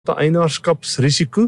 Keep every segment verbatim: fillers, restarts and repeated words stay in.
eienaarskapsrisiko.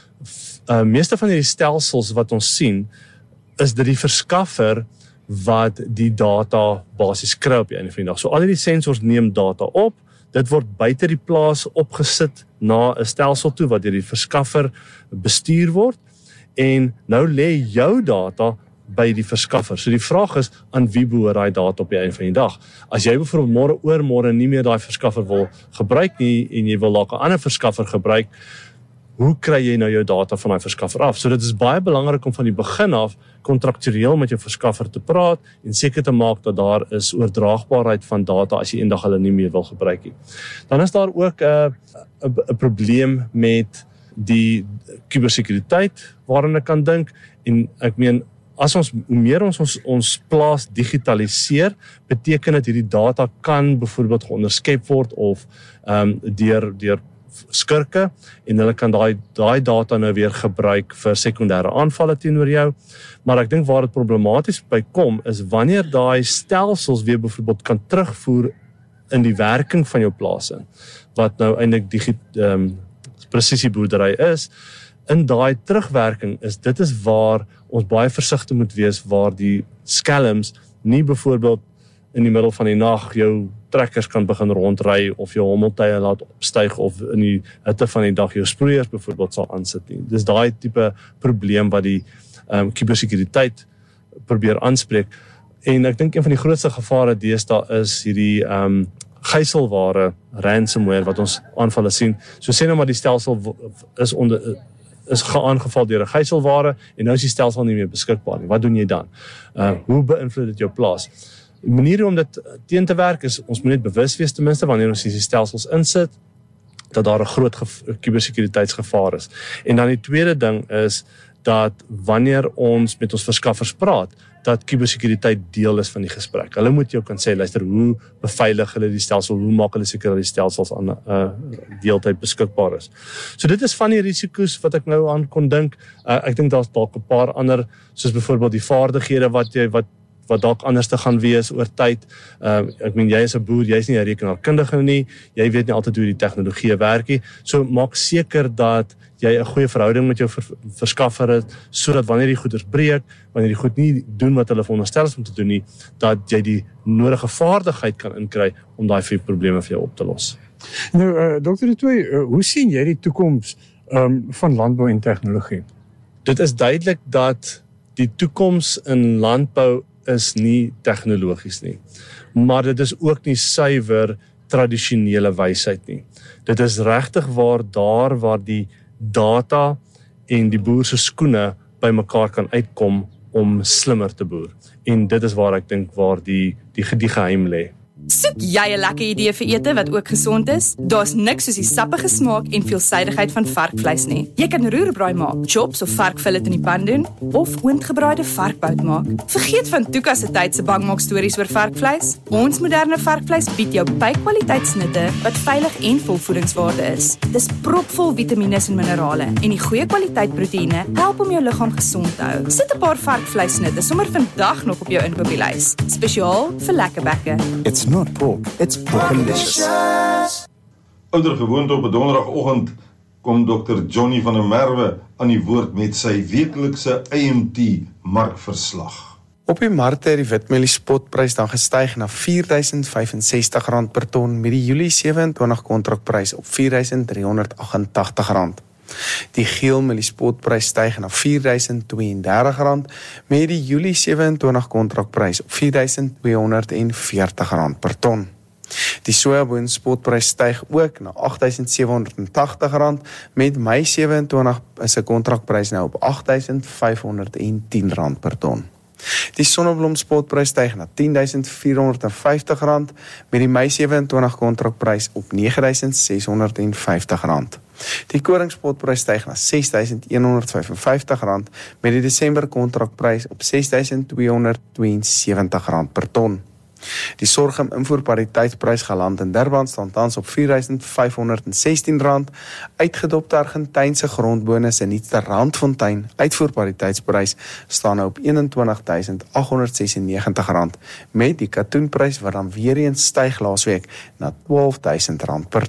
Uh, meeste van die stelsels wat ons sien, is dit die verskaffer wat die data basis kry op die einde van die dag. So al die sensors neem data op, dit word buite die plaas opgesit na 'n stelsel toe wat deur die verskaffer bestuur word, en nou lê jou data by die verskaffer. So die vraag is, aan wie behoort daai data op die einde van die dag? As jy byvoorbeeld môre oor môre nie meer daai verskaffer wil gebruik nie, en jy wil dalk 'n ander verskaffer gebruik, hoe kry jy nou jou data van daai verskaffer af? So dit is baie belangrik om van die begin af kontraktueel met jou verskaffer te praat en seker te maak dat daar is oordraagbaarheid van data as jy eendag hulle nie meer wil gebruik nie. Dan is daar ook 'n 'n probleem met die kubersekuriteit waarin ek kan dink, en ek meen as ons, hoe meer ons ons, ons plaas digitaliseer, beteken dit hierdie data kan byvoorbeeld geonderskep word of um, deur, deur skurke, en hulle kan daai daai data nou weer gebruik vir sekondêre aanvalle teenoor jou. Maar ek dink waar dit problematies by kom, is wanneer daai stelsels weer byvoorbeeld kan terugvoer in die werking van jou plaas in, wat nou eintlik die um, presisieboerdery is. In daai terugwerking is, dit is waar ons baie versigtig moet wees, waar die skelms nie byvoorbeeld in die middel van die nag jou trekkers kan begin rondry, of jou hommeltuie laat opstyg, of in die hitte van die dag jou sproeiers byvoorbeeld sal aansit nie. Dis daai tipe probleem wat die um, kubersekuriteit probeer aanspreek. En ek dink een van die grootste gevare deesdae is hierdie um, gijselware ransomware wat ons aanvalle sien. So sê nou maar die stelsel is onder is aangeval deur 'n gijselware, en nou is die stelsel nie meer beskikbaar nie. Wat doen jy dan? Uh, hoe beïnvloed dit jou plaas? Die manier om dit teen te werk is, ons moet net bewus wees ten minste wanneer ons hierdie stelsels insit, dat daar 'n groot kubersekuriteitsgevaar is. En dan die tweede ding is, dat wanneer ons met ons verskaffers praat, dat kubersekuriteit deel is van die gesprek. Hulle moet jou kan sê, luister, hoe beveilig hulle die stelsel, hoe maak hulle seker dat die stelsels aan uh, deeltyd beskikbaar is. So dit is van die risiko's wat ek nou aan kon dink. Uh, ek dink daar's dalk 'n paar ander, soos byvoorbeeld die vaardighede wat jy wat wat dalk anders te gaan wees oor tyd. Uh, ek meen, jy is 'n boer, jy is nie 'n rekenaarkundige nie, jy weet nie altyd hoe die tegnologie werk nie. So maak seker dat jy 'n goeie verhouding met jou ver, verskaffer het, sodat wanneer die goeders breek, wanneer die goed nie doen wat hulle veronderstel is om te doen nie, dat jy die nodige vaardigheid kan inkry om daai vier probleme vir jou op te los. Nou, uh, dokter De Tooy, uh, hoe sien jy die toekoms um, van landbou en tegnologie? Dit is duidelik dat die toekoms in landbou is nie tegnologies nie, maar dit is ook nie suiwer tradisionele wysheid nie. Dit is regtig waar daar waar die data en die boer se skoene by mekaar kan uitkom om slimmer te boer. En dit is waar ek dink waar die die, die geheim lê. Soek jy 'n lekker idee vir ete wat ook gesond is? Daar's niks soos die sappige smaak en veelsidigheid van varkvleis nie. Jy kan roerbraai maak, chops of varkfillet in die pan doen, of oondgebraaide varkbout maak. Vergeet van Tuka se tyd se bangmaak stories oor varkvleis. Ons moderne varkvleis bied jou by-kwaliteitsnitte wat veilig en vol voedingswaarde is. Dis propvol vitamiene en minerale, en die goeie kwaliteit proteïene help om jou liggaam gesond te hou. Sit 'n paar varkvleisnitte sommer vandag nog op jou inkopieslys, spesiaal vir lekker bekke. It's not pork, it's porkalicious. Ouder gewoonte op 'n donderdagoggend kom dokter Johnny van der Merwe aan die woord met sy weeklikse A M T markverslag. Op die markte het die witmelie spotprys dan gestyg na vier duisend vyf-en-sestig rand per ton met die Julie sewe-en-twintig kontrakprys op vier duisend drie honderd agt-en-tagtig rand. Die geelmelie spotprys styg na vier duisend twee-en-dertig rand met die Julie sewe-en-twintig kontrakprys op vier duisend twee honderd veertig rand per ton. Die sojaboon spotprys styg ook na agt duisend sewe honderd tagtig rand met Mei sewe-en-twintig is 'n kontrakprys nou op agt duisend vyf honderd tien rand per ton. Die sonneblom spotprys styg na tien duisend vier honderd vyftig rand met die Mei sewe-en-twintig kontrakprys op nege duisend ses honderd vyftig rand. Die koringspotprys styg na ses duisend een honderd vyf-en-vyftig rand met die Desember kontrakprys op ses duisend twee honderd twee-en-sewentig rand per ton. Die sorghum invoerpariteitsprys geland in Durban staan tans op vier duisend vyf honderd sestien rand. Uitgedopte Argentynse grondbone se nuutste Randfontein uitvoerpariteitsprys staan nou op eenentwintig duisend agt honderd sesennegentig rand met die katoenprys wat dan weer eens styg laasweek na twaalf duisend rand per ton.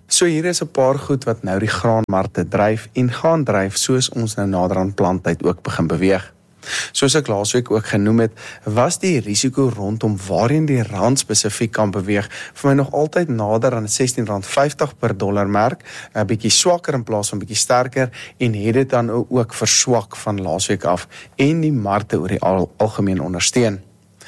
So hier is 'n paar goed wat nou die graanmarkte dryf en gaan dryf soos ons nou nader aan planttyd ook begin beweeg. Soos ek laasweek ook genoem het, was die risiko rondom waarheen die rand spesifiek kan beweeg vir my nog altyd nader aan sestien rand vyftig per dollar merk, 'n bietjie swakker in plaas van bietjie sterker en het dit dan ook verswak van laasweek af en die markte oor die al algemeen ondersteun.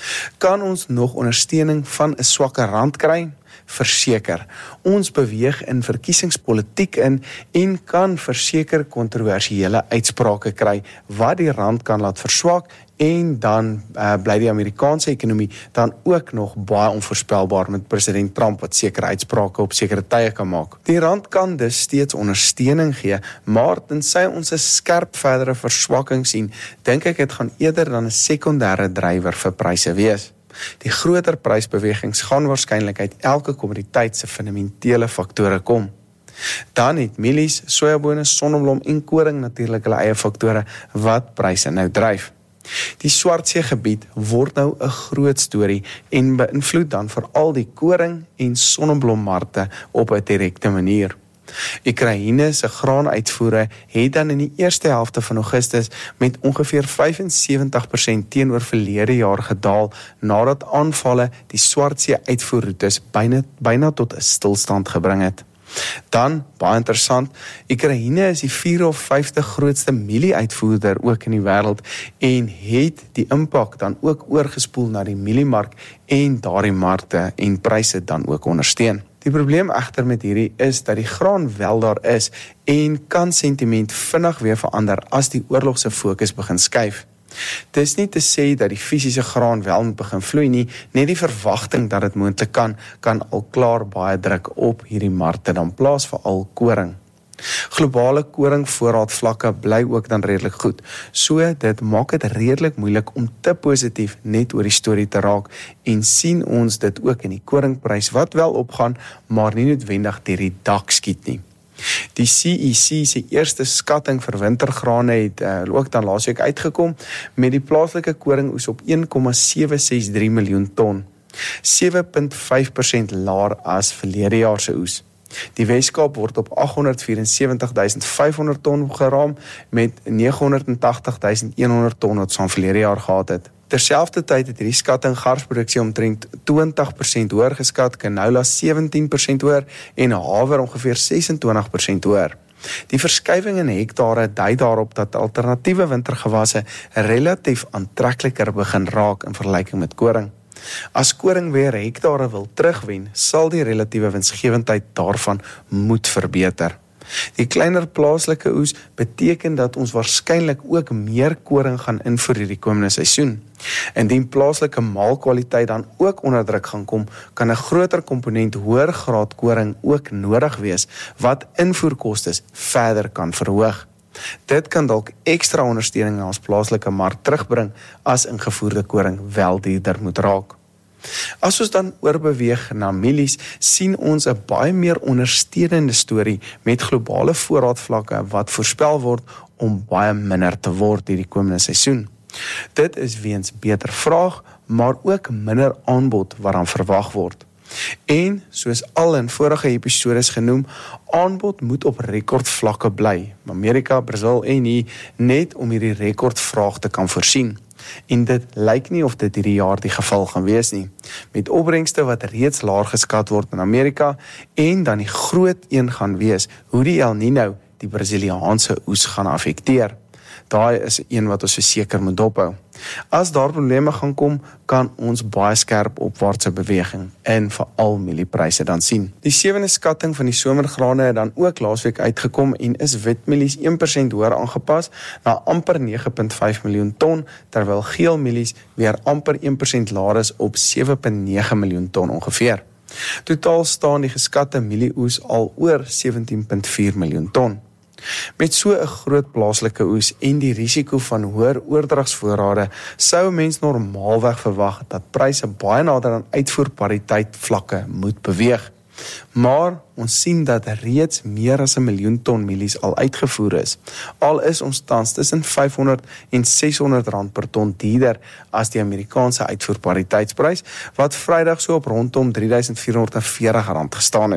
Kan ons nog ondersteuning van 'n swakker rand kry? Verseker, ons beweeg in verkiesingspolitiek in en kan verseker kontroversiële uitsprake kry wat die rand kan laat verswak en dan uh, bly die Amerikaanse ekonomie dan ook nog baie onvoorspelbaar met president Trump wat sekere uitsprake op sekere tye kan maak. Die rand kan dus steeds ondersteuning gee, maar tensy ons 'n skerp verdere verswakking sien, dink ek dit gaan eerder dan 'n sekondêre drywer vir pryse wees. Die groter prysbewegings gaan waarskynlik uit elke kommoditeit se fundamentele faktore kom. Dan het mielies, sojabone, sonneblom en koring natuurlik hulle eie faktore wat pryse nou dryf. Die Swartsee gebied word nou 'n groot storie en beïnvloed dan veral die koring en sonneblommarkte op 'n direkte manier. Oekraïne se graanuitvoere het dan in die eerste helfte van Augustus met ongeveer vyf en sewentig persent teenoor verlede jaar gedaal nadat aanvalle die Swartsee uitvoerroetes byna byna tot 'n stilstand gebring het. Dan, baie interessant, Oekraïne is die vyfde of vyfde grootste mielie-uitvoerder ook in die wêreld en het die impak dan ook oorgespoel na die mieliemark en daardie markte en pryse dan ook ondersteun. Die probleem egter met hierdie is dat die graan wel daar is en kan sentiment vinnig weer verander as die oorlog se fokus begin skuif. Dit is nie te sê dat die fisiese graan wel moet begin vloei nie, net die verwagting dat dit moontlik kan, kan al klaar baie druk op hierdie markte dan plaas vir al koring. Globale koringvoorraadvlakke bly ook dan redelik goed, so dit maak dit redelik moeilik om te positief net oor die storie te raak en sien ons dit ook in die koringprys wat wel opgaan, maar nie noodwendig deur die dak skiet nie. Die C E C se eerste skatting vir wintergrane het uh, ook dan laasweek uitgekom met die plaaslike koringoes op een komma sewe ses drie miljoen ton, sewe komma vyf persent laer as verlede jaar se oes. Die Weskaap word op aghonderd vierensewentig duisend vyfhonderd ton geraam met neghonderd tagtig duisend honderd ton wat van verlede jaar gehad het. Terselfdertyd het hierdie skatting garsproduksie omtrent twintig persent hoër geskat, canola sewentien persent hoër en haver ongeveer ses en twintig persent hoër. Die verskywing in hektare dui daarop dat alternatiewe wintergewasse relatief aantrekliker begin raak in vergelyking met koring. As koring weer hektare wil terugwen, sal die relatiewe winsgewendheid daarvan moet verbeter. Die kleiner plaaslike oes beteken dat ons waarskynlik ook meer koring gaan invoer hierdie komende seisoen. Indien plaaslike maalkwaliteit dan ook onder druk gaan kom, kan 'n groter komponent hoër graad koring ook nodig wees wat invoerkostes verder kan verhoog. Dit kan dalk ekstra ondersteuning na ons plaaslike mark terugbring as ingevoerde koring wel duurder moet raak. As ons dan oorbeweeg na mielies, sien ons 'n baie meer ondersteunende storie met globale voorraadvlakke wat voorspel word om baie minder te word hierdie komende seisoen. Dit is weens beter vraag, maar ook minder aanbod waaraan verwag word. En, soos al in vorige episodes genoem, aanbod moet op rekordvlakke bly. Amerika, Brazil en hier net om hierdie rekordvraag te kan voorsien. En dit lyk nie of dit hierdie jaar die geval gaan wees nie. Met opbrengste wat reeds laag geskat word in Amerika en dan die groot een gaan wees, hoe die El Nino die Braziliaanse oes gaan affekteer. Daai is een wat ons verseker moet dophou. As daar probleme gaan kom, kan ons baie skerp opwaartse beweging in veral mieliepryse dan sien. Die sewende skatting van die somergrane het dan ook laasweek uitgekom en is witmielies een persent hoër aangepas na amper nege komma vyf miljoen ton, terwyl geelmielies weer amper een persent laer is op sewe komma nege miljoen ton ongeveer. Totaal staan die geskatte mielieoes al oor sewentien komma vier miljoen ton. Met so 'n groot plaaslike oes en die risiko van hoër oordragsvoorrade sou 'n mens normaalweg verwag dat pryse baie nader aan uitvoerpariteit vlakke moet beweeg. Maar ons sien dat reeds meer as 'n miljoen ton mielies al uitgevoer is. Al is ons tans tussen vyfhonderd en seshonderd rand per ton duurder as die Amerikaanse uitvoerpariteitsprys wat Vrydag so op rondom drie duisend vierhonderd veertig rand gestaan het.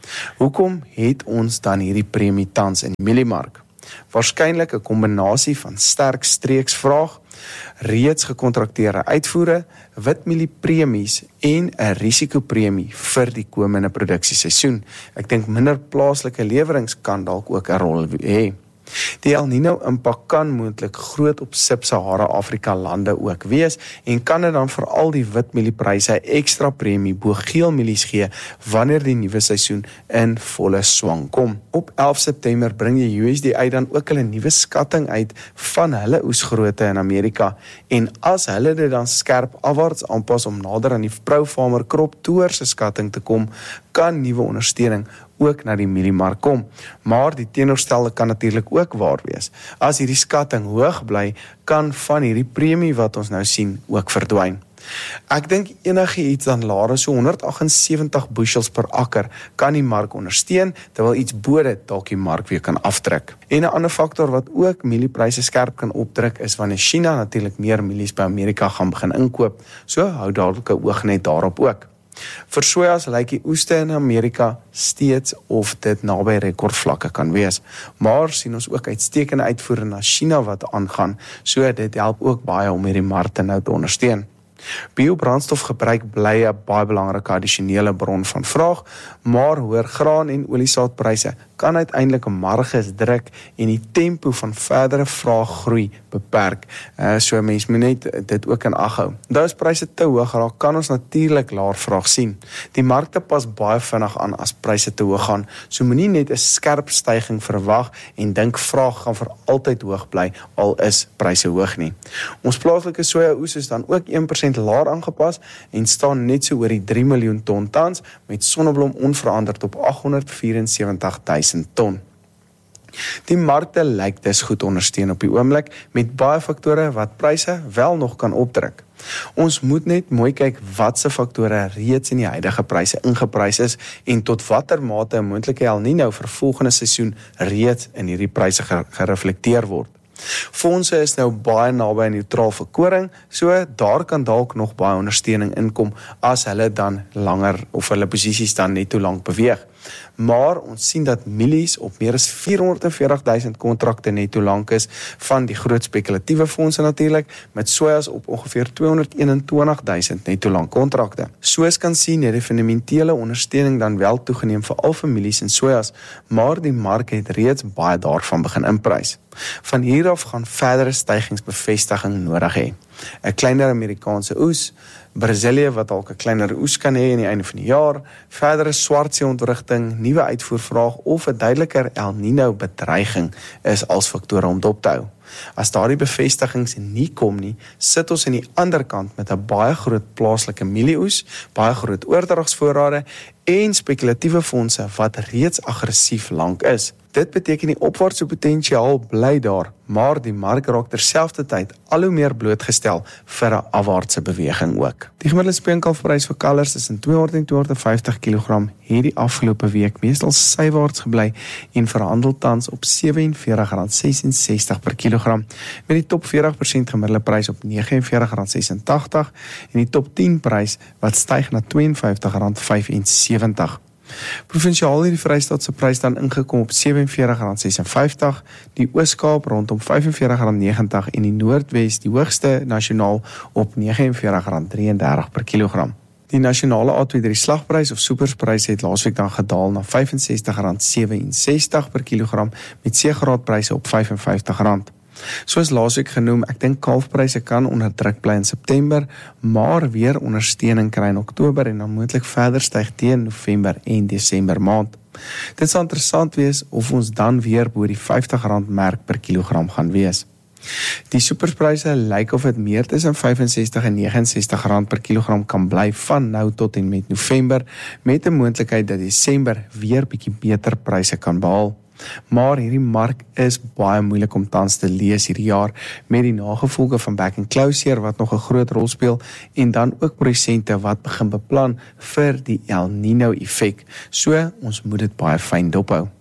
Hoekom het ons dan hierdie premie tans in die mieliemark? Waarskynlik 'n kombinasie van sterk streeksvraag, reeds gekontrakteerde uitvoere, witmielie-premies en 'n risikopremie vir die komende produksieseisoen. Ek dink minder plaaslike lewerings kan dalk ook 'n rol hê. Die El Nino impak kan moontlik groot op Sub-Sahara Afrika lande ook wees en kan dit dan veral die witmieliepryse ekstra premie bo geelmielies gee wanneer die nuwe seisoen in volle swang kom. Op elf September bring die U S D A dan ook hulle nuwe skatting uit van hulle oesgrootte in Amerika en as hulle dit dan skerp afwaarts aanpas om nader aan die Pro-Farmer Crop Tour se skatting te kom, kan nuwe ondersteuning ook na die mieliemark kom. Maar die teenoorstelde kan natuurlik ook waar wees. As hierdie skatting hoog bly, kan van hierdie premie wat ons nou sien ook verdwyn. Ek dink enige iets dan laer so honderd agt en sewentig bushels per akker kan die mark ondersteun, terwyl iets bo dit dalk die mark weer kan aftrek. En 'n ander faktor wat ook mieliepryse skerp kan opdruk is wanneer China natuurlik meer mielies by Amerika gaan begin inkoop. So hou dalk 'n oog net daarop ook. Vir sojas lyk die oeste in Amerika steeds of dit naby rekordvlakke kan wees, maar sien ons ook uitstekende uitvoere na China wat aangaan, so dit help ook baie om hierdie markte nou te ondersteun. Biobrandstofgebruik bly 'n baie belangrike addisionele bron van vraag, maar hoër graan en oliesaadpryse kan uiteindelik 'n marges druk en die tempo van verdere vraaggroei beperk. Uh, so mens moet net dit ook in ag hou. Nou as pryse te hoog raak, kan ons natuurlik laer vraag sien. Die markte pas baie vinnig aan as pryse te hoog gaan, so moenie net 'n skerp styging verwag en dink vraag gaan vir altyd hoog bly al is pryse hoog nie. Ons plaaslike sojaoes is dan ook een persent laer aangepas en staan net so oor die drie miljoen ton tans met sonneblom onveranderd op aghonderdvierensewentig duisend ton. Die markte lyk dus goed ondersteun op die oomblik met baie faktore wat pryse wel nog kan opdruk. Ons moet net mooi kyk watse faktore reeds in die huidige pryse ingeprys is en tot watter mate 'n moontlike El Nino vir volgende seisoen reeds in hierdie pryse gereflekteer word. Fondse is nou baie naby aan neutraal vir koring, so daar kan dalk nog baie ondersteuning inkom as hulle dan langer of hulle posisies dan net te lank beweeg. Maar ons sien dat mielies op meer as vierhonderdveertig duisend kontrakte netto lank is van die groot spekulatiewe fondse natuurlik, met sojas op ongeveer tweehonderdeenentwintig duisend netto lank kontrakte. Soos kan sien het die fundamentele ondersteuning dan wel toegeneem vir al vir mielies en sojas, maar die mark het reeds baie daarvan begin inprys. Van hier af gaan verdere stygingsbevestiging nodig hê. 'n Kleiner Amerikaanse oes, Brasilië wat dalk 'n kleiner oes kan hê aan die einde van die jaar, verdere swartsee-ontwrigting, nuwe uitvoervraag of 'n duideliker El Nino bedreiging is als faktore om dop te hou. As daardie bevestigings nie kom nie, sit ons aan die ander kant met 'n baie groot plaaslike mielieoes, baie groot oordragsvoorrade en spekulatiewe fondse wat reeds aggressief lank is. Dit beteken die opwaartse potensiaal bly daar, maar die mark raak terselfdertyd al hoe meer blootgestel vir 'n afwaartse beweging ook. Die gemiddelde speenkalfprys vir kalvers is in tweehonderd en tweehonderdvyftig kilogram hierdie afgelope week meestal sywaarts gebly en verhandel tans op sewenveertig rand sesensestig per kilogram, met die top veertig persent gemiddelde prys op negenenveertig rand sesentagtig en die top tien prys wat styg na tweeënvyftig rand vyfensewentig. Provinsiaal het die Vrystaat se prys dan ingekom op sewenveertig rand sesenvyftig, die Oos-Kaap rondom vyfenveertig rand negentig en die Noordwes die hoogste nasionaal op negenenveertig rand drieëndertig per kilogram. Die nasionale A twee drie slagprys of supersprys het laasweek dan gedaal na vyfensestig rand sewensestig per kilogram met C-graadpryse op vyfenvyftig rand. Soos laasweek genoem, ek dink kalfpryse kan onder druk bly in September, maar weer ondersteuning kry in Oktober en dan moontlik verder styg teen November en Desember maand. Dit sal interessant wees of ons dan weer bo die vyftig rand merk per kilogram gaan wees. Die superspryse lyk of dit meer tussen vyfensestig en negenensestig rand per kilogram kan bly van nou tot en met November, met 'n moontlikheid dat Desember weer bietjie beter pryse kan behaal. Maar hierdie mark is baie moeilik om tans te lees hierdie jaar met die nagevolge van back and closure wat nog 'n groot rol speel en dan ook produsente wat begin beplan vir die El Nino effek. So ons moet dit baie fyn dophou.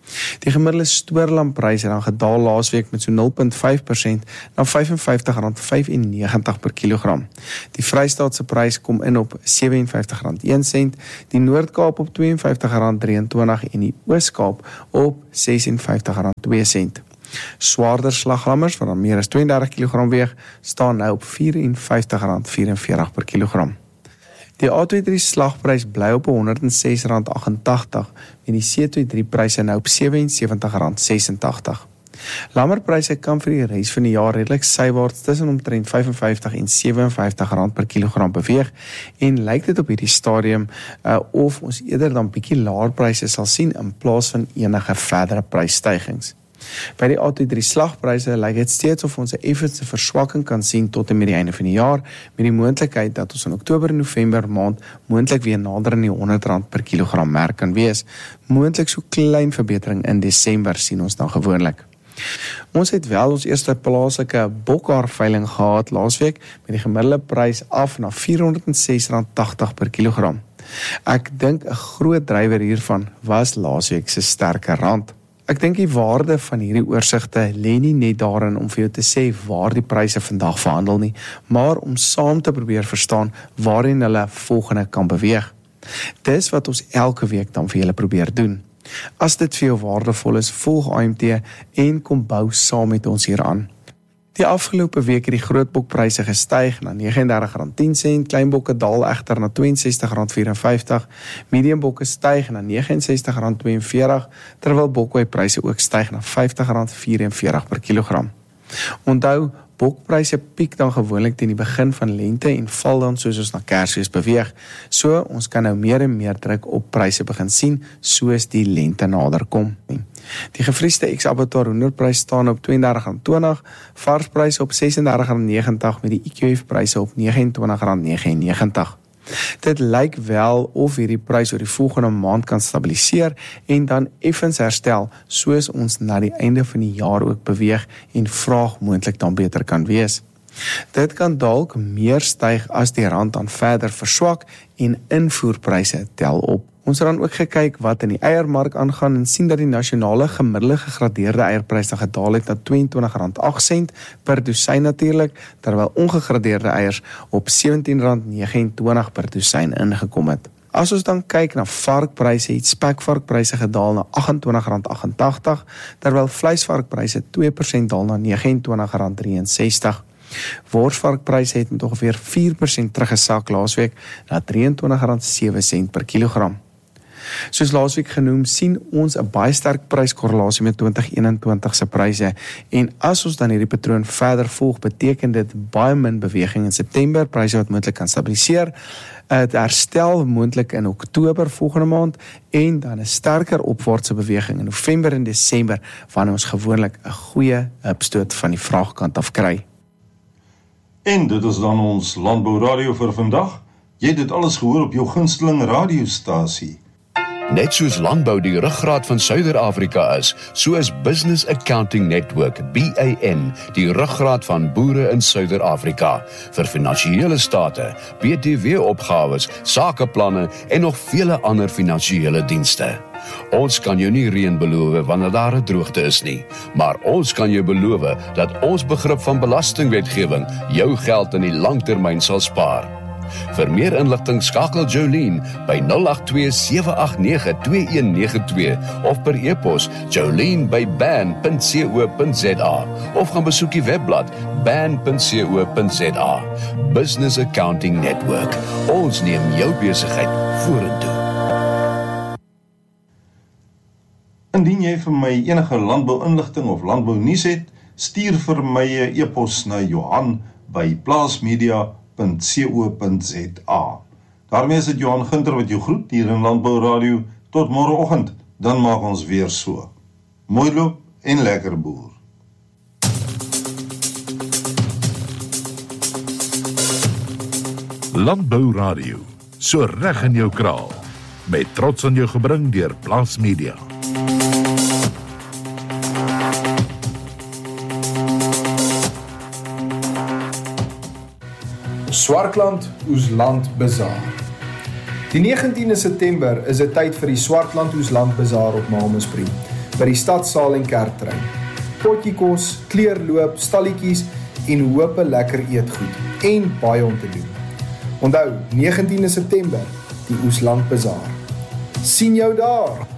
Die gemiddelde stoorlamprys het dan gedaal laasweek met so nul komma vyf persent na vyf en vyftig rand vyfennegentig per kilogram. Die Vrystaatse prys kom in op sewe en vyftig rand een sent, die Noord-Kaap op twee en vyftig rand drieëntwintig en die Oos-Kaap op ses en vyftig rand twee sent. Swaarder slaglammers, wat dan meer as tweeëndertig kilogram weeg, staan nou op vyf en vyftig rand vyfenveertig per kilogram. Die A twee drie slagprys bly op honderd en ses rand agentagtig en die C twee drie pryse nou op sewe en sewentig rand sesentagtig. Lammerpryse kan vir die res van die jaar redelik sywaarts tussen omtrent vyf en vyftig en sewe en vyftig rand per kilogram beweeg en lyk dit op hierdie stadium uh, of ons eerder dan bietjie laer pryse sal sien in plaas van enige verdere prysstygings. By die A twee drie slagpryse lyk dit steeds of ons 'n effense verswakking kan sien tot en met die einde van die jaar, met die moontlikheid dat ons in Oktober en November maand moontlik weer nader aan die honderd rand per kilogram merk kan wees. Moontlik so klein verbetering in Desember sien ons dan gewoonlik. Ons het wel ons eerste plaaslike bokhaarveiling gehad laasweek met die gemiddelde prys af na vierhonderd en ses rand tagtig per kilogram. Ek dink 'n groot drywer hiervan was laasweek se sterker rand. Ek dink die waarde van hierdie oorsigte lê nie net daarin om vir jou te sê waar die pryse vandag verhandel nie, maar om saam te probeer verstaan waarin hulle volgende kan beweeg. Dis wat ons elke week dan vir julle probeer doen. As dit vir jou waardevol is, volg A M T en kom bou saam met ons hieraan. Die afgelope week het die grootbokpryse gestyg na vyf en dertig rand tien sent, kleinbokke daal egter na ses en ses rand vyf-en-vyftig, mediumbokke styg na ses en nege rand twee-en-veertig, terwyl bokweipryse ook styg na vyftig rand vyf-en-veertig per kilogram. Onthou, bokpryse piek dan gewoonlik teen die begin van lente en val dan soos ons na Kersfees beweeg. So, ons kan nou meer en meer druk op pryse begin sien, soos die lente nader kom. Die gevriesde ex-abattoir hoenderprys staan op twee en dertig rand twintig, varspryse op ses en dertig rand negentig met die I Q F-pryse op vyf en twintig rand negenennegentig. Dit lyk wel of hierdie prys oor die volgende maand kan stabiliseer en dan effens herstel, soos ons na die einde van die jaar ook beweeg en vraag moontlik dan beter kan wees. Dit kan dalk meer styg as die rand dan verder verswak en invoerpryse tel op. Ons het dan ook gekyk wat in die eiermark aangaan en sien dat die nasionale gemiddelde gegradeerde eierprys dan gedaal het na tweeëntwintig rand agt sent per dosyn natuurlik, terwyl ongegradeerde eiers op sewentien rand negenentwintig per dosyn ingekom het. As ons dan kyk na varkpryse, het spekvarkpryse gedaal na agt en twintig rand agt-en-tagtig, terwyl vleisvarkpryse twee persent daal na vyf en twintig rand ses-en-sestig. Worsvarkpryse het met ongeveer vier persent teruggesak laasweek na drieëntwintig rand sewe sent per kilogram. Soos laasweek genoem, sien ons 'n baie sterk pryskorrelasie met twintig eenentwintig se pryse en as ons dan hierdie patroon verder volg, beteken dit baie min beweging in September, pryse wat moontlik kan stabiliseer, het herstel moontlik in Oktober volgende maand en dan 'n sterker opwaartse beweging in November en Desember, wanneer ons gewoonlik 'n goeie opstoot van die vraagkant af kry. En dit is dan ons Landbou Radio vir vandag. Jy het dit alles gehoor op jou gunsteling radiostasie. Net soos landbou die ruggraat van Suider-Afrika is, so is Business Accounting Network, B A N, die ruggraat van boere in Suider-Afrika, vir finansiële state, B T W-opgawes, sakeplanne en nog vele ander finansiële dienste. Ons kan jou nie reën beloof wanneer daar 'n droogte is nie, maar ons kan jou beloof dat ons begrip van belastingwetgewing jou geld in die langtermyn sal spaar. Vir meer inligting skakel Jolene by nul agt twee sewe agt nege twee een nege twee of per e-pos jolene by ban punt co punt za of gaan besoek die webblad ban punt co punt za. Business Accounting Network. Ons neem jou besigheid vorentoe. Indien jy vir my enige landbou-inligting of landbou-nuus het, stuur vir my 'n e-pos na Johan by plaasmedia punt co punt za. Daarmee is dit Johan Gunter wat jou groet hier in Landbou Radio. Tot môreoggend, dan maak ons weer so. Mooi loop en lekker boer. Landbou Radio, so reg in jou kraal, met trots aan jou gebring deur Plaas Media. Swartland Oesland Bazaar. Die negentiende September is 'n tyd vir die Swartland Oesland Bazaar op Malmesbury. by die stadsaal en kerktrein. Potjie kos, kleurloop, stalletjies en hoop 'n lekker eetgoed en baie om te doen. Onthou, negentiende September, die Oesland Bazaar. Sien jou daar!